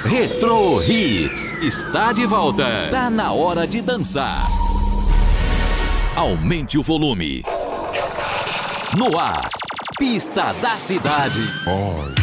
Retro Hits está de volta. Tá na hora de dançar. Aumente o volume. No ar, Pista da Cidade.